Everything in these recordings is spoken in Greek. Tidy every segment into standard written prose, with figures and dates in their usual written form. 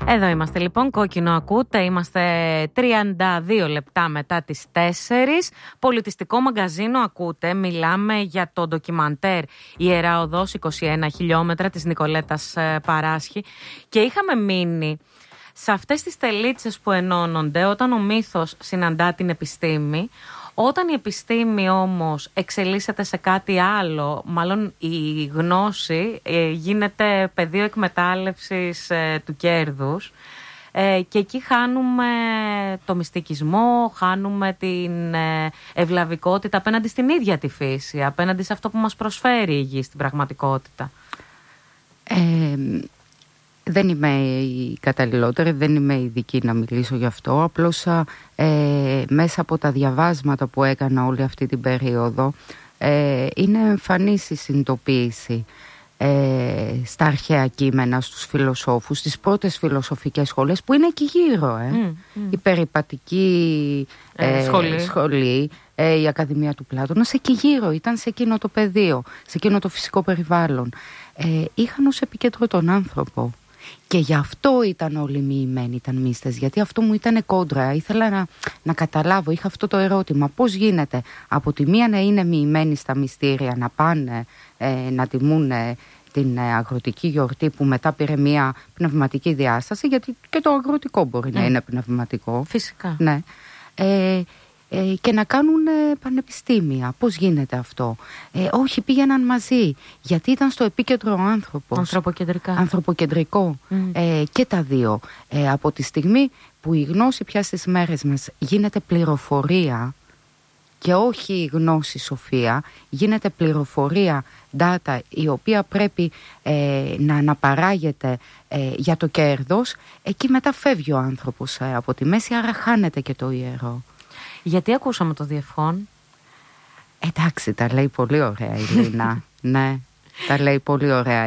Εδώ είμαστε λοιπόν, Κόκκινο ακούτε, είμαστε 32 λεπτά μετά τις 4. Πολιτιστικό μαγκαζίνο ακούτε, μιλάμε για το ντοκιμαντέρ Ιερά Οδός 21 χιλιόμετρα της Νικολέτας Παράσχη και είχαμε μείνει σε αυτές τις τελίτσες που ενώνονται όταν ο μύθος συναντά την επιστήμη. Όταν η επιστήμη όμως εξελίσσεται σε κάτι άλλο, μάλλον η γνώση γίνεται πεδίο εκμετάλλευσης του κέρδους και εκεί χάνουμε το μυστικισμό, χάνουμε την ευλαβικότητα απέναντι στην ίδια τη φύση, απέναντι σε αυτό που μας προσφέρει η γη στην πραγματικότητα. Δεν είμαι η καταλληλότερη, δεν είμαι ειδική να μιλήσω γι' αυτό. Απλώς μέσα από τα διαβάσματα που έκανα όλη αυτή την περίοδο είναι εμφανής η συνειδητοποίηση στα αρχαία κείμενα, στους φιλοσόφους, στις πρώτες φιλοσοφικές σχολές που είναι εκεί γύρω. Η περιπατική σχολή, η Ακαδημία του Πλάτωνα, εκεί γύρω, ήταν σε εκείνο το πεδίο, σε εκείνο το φυσικό περιβάλλον. Είχαν ως επίκεντρο τον άνθρωπο. Και γι' αυτό ήταν όλοι μοιημένοι, ήταν μύστες, γιατί αυτό μου ήταν κόντρα. Ήθελα να καταλάβω, είχα αυτό το ερώτημα. Πώς γίνεται από τη μία να είναι μοιημένοι στα μυστήρια, να πάνε να τιμούν την αγροτική γιορτή που μετά πήρε μια πνευματική διάσταση, γιατί και το αγροτικό μπορεί να είναι πνευματικό. Φυσικά. Ναι. Και να κάνουν πανεπιστήμια. Πώς γίνεται αυτό? Όχι, πήγαιναν μαζί, γιατί ήταν στο επίκεντρο ο άνθρωπος. Ανθρωποκεντρικό. Και τα δύο. Από τη στιγμή που η γνώση πια στις μέρες μας γίνεται πληροφορία και όχι η γνώση σοφία, γίνεται πληροφορία, data, η οποία πρέπει να αναπαράγεται για το κέρδος, εκεί μετά φεύγει ο άνθρωπος από τη μέση, άρα χάνεται και το ιερό. Γιατί ακούσαμε το Διευχόν? Εντάξει, τα λέει πολύ ωραία η Λίνα. Ναι, τα λέει πολύ ωραία.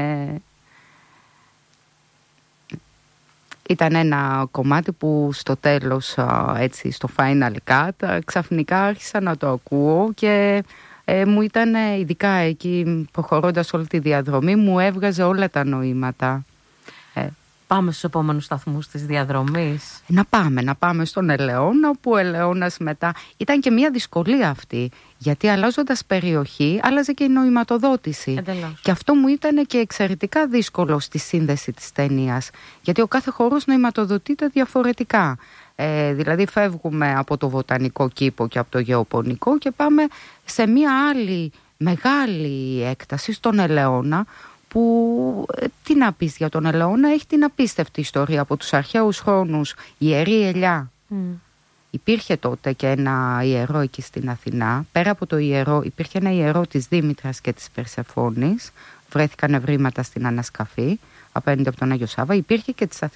Ήταν ένα κομμάτι που στο τέλος, έτσι, στο final cut, ξαφνικά άρχισα να το ακούω και μου ήταν, ειδικά εκεί προχωρώντας όλη τη διαδρομή, μου έβγαζε όλα τα νοήματα. Πάμε στους επόμενους σταθμούς της διαδρομής. Να πάμε στον Ελαιώνα, που ο Ελαιώνας μετά ήταν και μια δυσκολία αυτή, γιατί αλλάζοντας περιοχή άλλαζε και η νοηματοδότηση. Εντελώς. Και αυτό μου ήταν και εξαιρετικά δύσκολο στη σύνδεση της ταινίας, γιατί ο κάθε χώρος νοηματοδοτείται διαφορετικά. Δηλαδή φεύγουμε από το βοτανικό κήπο και από το γεωπονικό και πάμε σε μια άλλη μεγάλη έκταση, στον Ελαιώνα, που τι να πεις για τον Ελαιώνα, έχει την απίστευτη ιστορία από τους αρχαίους χρόνους, ιερή ελιά. Υπήρχε τότε και ένα ιερό εκεί στην Αθηνά. Πέρα από το ιερό υπήρχε ένα ιερό της Δήμητρας και της Περσεφόνης. Βρέθηκαν ευρήματα στην ανασκαφή απέναντι από τον Άγιο Σάββα. Υπήρχε και της